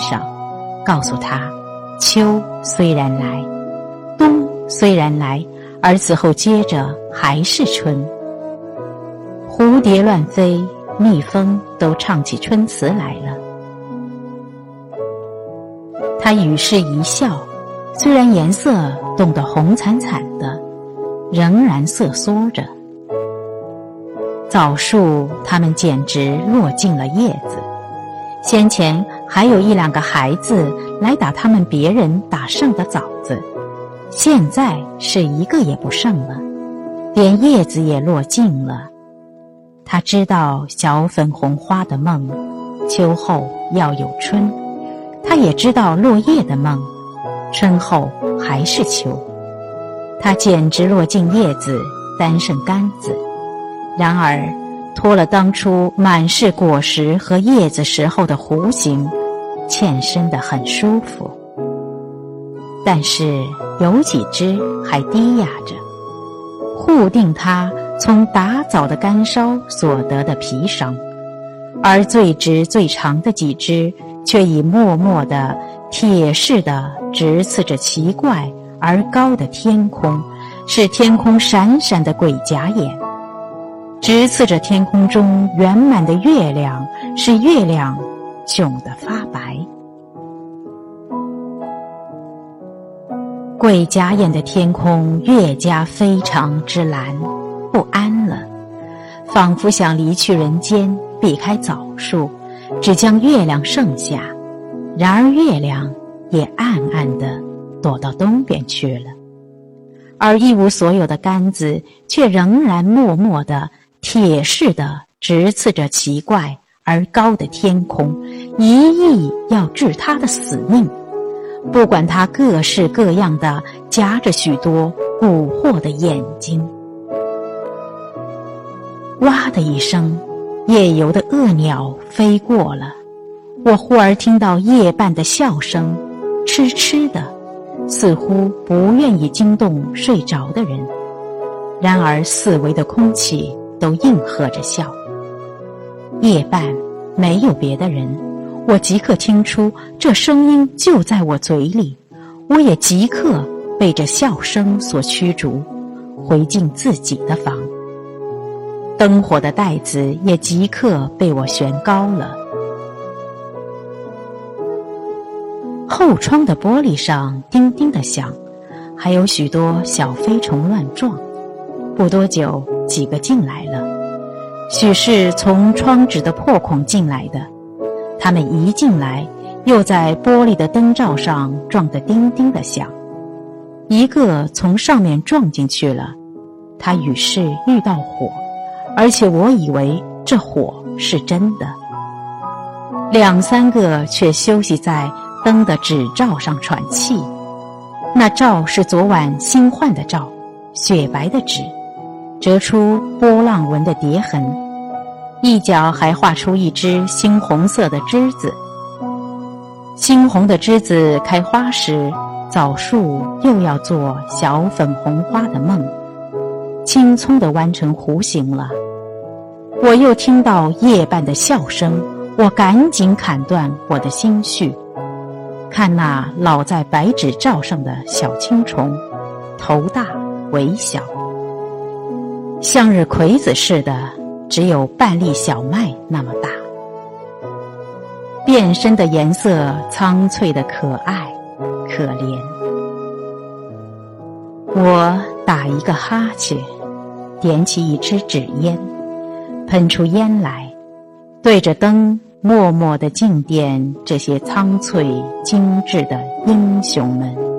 上，告诉他，秋虽然来，冬虽然来，而此后接着还是春。蝴蝶乱飞，蜜蜂都唱起春词来了。他于是一笑，虽然颜色冻得红惨惨的，仍然瑟缩着。枣树它们简直落尽了叶子，先前还有1-2个孩子来打他们别人打剩的枣子，现在是一个也不剩了，连叶子也落尽了。他知道小粉红花的梦，秋后要有春，他也知道落叶的梦，春后还是秋。他简直落尽叶子，单剩杆子，然而脱了当初满是果实和叶子时候的弧形，欠身得很舒服。但是有几枝还低压着，护定它从打枣的干烧所得的皮伤，而最直最长的几枝却已默默地铁似的直刺着奇怪而高的天空，是天空闪闪的鬼假眼，直刺着天空中圆满的月亮，使月亮窘得发白。鬼假眼的天空越加非常之蓝，不安了，仿佛想离去人间，避开枣树，只将月亮剩下。然而月亮也暗暗地躲到东边去了，而一无所有的杆子却仍然默默地铁似的直刺着奇怪而高的天空，一意要治他的死命，不管他各式各样的夹着许多蛊惑的眼睛。哇的一声，夜游的恶鸟飞过了，我忽而听到夜半的笑声，痴痴的，似乎不愿意惊动睡着的人，然而四围的空气都应和着笑。夜半没有别的人，我即刻听出这声音就在我嘴里，我也即刻被这笑声所驱逐，回进自己的房。灯火的带子也即刻被我悬高了。后窗的玻璃上叮叮地响，还有许多小飞虫乱撞。不多久，几个进来了，许是从窗纸的破孔进来的。他们一进来，又在玻璃的灯罩上撞得叮叮地响。一个从上面撞进去了，他于是遇到火，而且我以为这火是真的。2-3个却休息在灯的纸罩上喘气，那罩是昨晚新换的罩，雪白的纸，折出波浪纹的叠痕，一角还画出一只猩红色的枝子。猩红的枝子开花时，枣树又要做小粉红花的梦，青葱地弯成弧形了。我又听到夜半的笑声，我赶紧砍断我的心绪，看那老在白纸罩上的小青虫，头大尾小，向日葵子似的，只有半粒小麦那么大，变身的颜色苍翠的可爱可怜。我打一个哈欠，点起一支纸烟，喷出烟来，对着灯默默地敬奠这些苍翠精致的英雄们。